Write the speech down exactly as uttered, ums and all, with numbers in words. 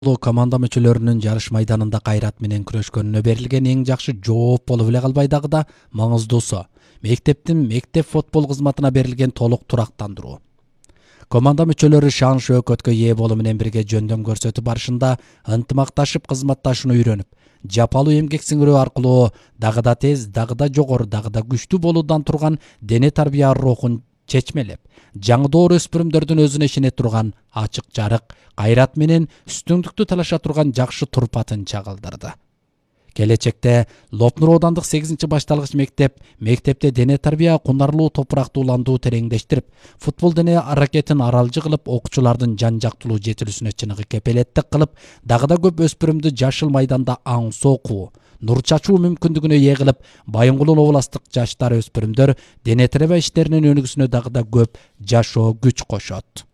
Команда мүчөлөрүнүн жарыш майданында кайрат менен күрөшкөнүнө берилген эң жакшы жооп болуп эле калбай дагы да маңыздуусу мектептин мектеп футбол кызматына берилген толук турактандыруу. Команда мүчөлөрү шан шөкөткө ээ болуу менен бирге жөндөм көрсөтүп барышында ынтымакташып кызматташууну үйрөнүп, жапалуу эмгек сиңирүү аркылуу дагы да тез, дагы да жогору, дагы да күчтүү болуудан турган дене тарбия рухун чечмелеп, жаңы доор өспүрүмдөрдүн өзүнө ишене турган ачык жарык, кайрат менен үстүңдүктү талаша турган жакшы турпатын чагылдырды. Келечекте Лопнур оодандык сегизинчи башталгыч мектеп мектепте дене тарбия кунарлуу топурактууландуу тереңдештирип, футбол дене аракетин аралжы кылып, окуучулардын жан жактылуу жетилүүсүнө чыныгы кепелеттик кылып, дагы да көп өспүрүмдү жашыл майданда аңсы окуу, нур чачуу мүмкүндүгүнө ээ кылып, Байынгулун областык жаштар өспүрүмдөр дене тарбия иштеринин өнүгүүсүнө дагы да көп жашоо күч кошот.